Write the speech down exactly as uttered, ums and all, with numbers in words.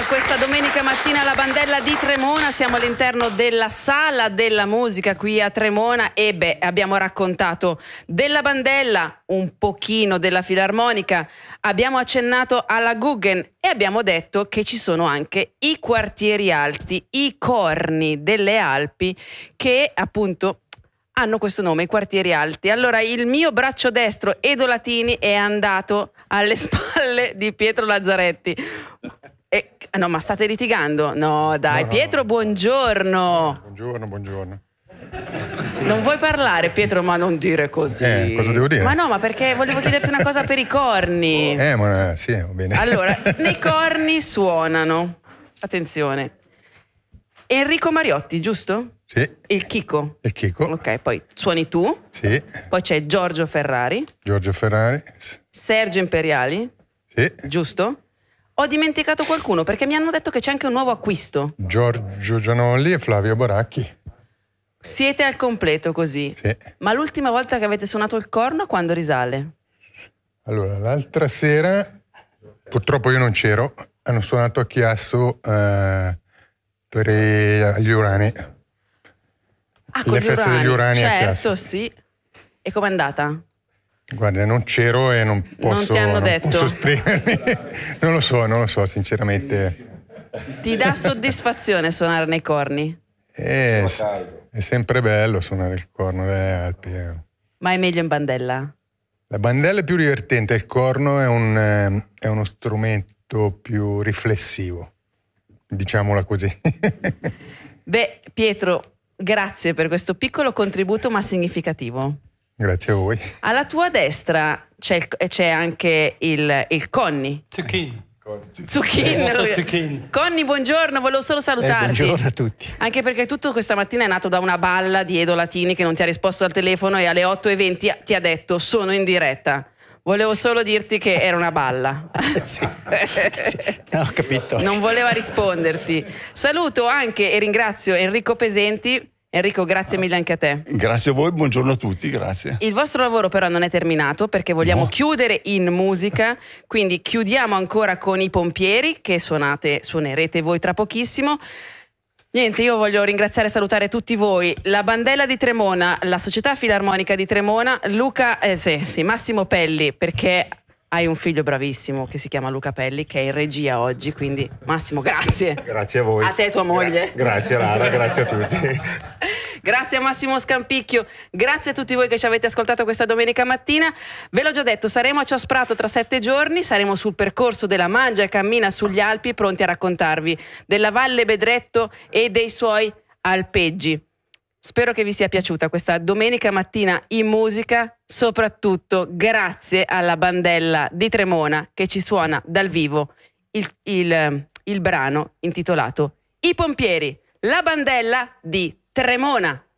per questa domenica mattina la Bandella di Tremona. Siamo all'interno della Sala della Musica qui a Tremona e beh, abbiamo raccontato della Bandella, un pochino della Filarmonica, abbiamo accennato alla Guggen e abbiamo detto che ci sono anche i quartieri alti, i corni delle Alpi che appunto hanno questo nome, i quartieri alti. Allora il mio braccio destro, Edo Latini, è andato alle spalle di Pietro Lazzaretti. E, no, ma state litigando? No, dai, no, no, Pietro, no. buongiorno. Buongiorno, buongiorno. Non vuoi parlare, Pietro, ma non dire così. Eh, cosa devo dire? Ma no, ma perché volevo chiederti una cosa per i corni. Eh, ma sì, va bene. Allora, nei corni suonano, attenzione, Enrico Mariotti, giusto? Sì. Il Chico. Il Chico. Ok, poi suoni tu. Sì. Poi c'è Giorgio Ferrari. Giorgio Ferrari. Sergio Imperiali. Sì. Giusto? Ho dimenticato qualcuno perché mi hanno detto che c'è anche un nuovo acquisto. Giorgio Gianolli e Flavio Baracchi. Siete al completo così. Sì. Ma l'ultima volta che avete suonato il corno quando risale? Allora, l'altra sera, purtroppo io non c'ero, hanno suonato a Chiasso eh, per gli Urani. Ah, con Le gli feste Urani. degli Urani a Chiasso. Certo, sì. E com'è andata? Guarda, non c'ero e non posso, non ti hanno non detto. posso esprimermi. Non lo so, non lo so, sinceramente. Ti dà soddisfazione suonare nei corni? È, è sempre bello suonare il corno delle Alpi. Ma è meglio in bandella? La bandella è più divertente, il corno è, un, eh, è uno strumento più riflessivo, diciamola così. Beh, Pietro, grazie per questo piccolo contributo ma significativo. Grazie a voi. Alla tua destra c'è, il, c'è anche il, il Conni. Zucchini. Zucchini. Zucchini. Conni, buongiorno, volevo solo salutarti. Eh, buongiorno a tutti. Anche perché tutto questa mattina è nato da una balla di Edo Latini che non ti ha risposto al telefono e alle otto e venti ti ha detto sono in diretta. Volevo solo dirti che era una balla. Sì, sì. No, ho capito. Non voleva risponderti. Saluto anche e ringrazio Enrico Pesenti. Enrico, grazie mille anche a te. Grazie a voi, buongiorno a tutti, grazie. Il vostro lavoro però non è terminato perché vogliamo No. chiudere in musica, quindi chiudiamo ancora con i Pompieri che suonate, suonerete voi tra pochissimo. Niente, io voglio ringraziare e salutare tutti voi, la Bandella di Tremona, la Società Filarmonica di Tremona, Luca, eh, sì, sì, Massimo Pelli, perché hai un figlio bravissimo che si chiama Luca Pelli, che è in regia oggi, quindi Massimo, grazie. Grazie a voi. A te e tua moglie. Gra- grazie Lara, grazie a tutti. Grazie a Massimo Scampicchio, grazie a tutti voi che ci avete ascoltato questa domenica mattina. Ve l'ho già detto, saremo a Ciosprato tra sette giorni, saremo sul percorso della Mangia e Cammina sugli Alpi, pronti a raccontarvi della Valle Bedretto e dei suoi alpeggi. Spero che vi sia piaciuta questa domenica mattina in musica, soprattutto grazie alla Bandella di Tremona che ci suona dal vivo il, il, il brano intitolato I Pompieri, la Bandella di Tremona.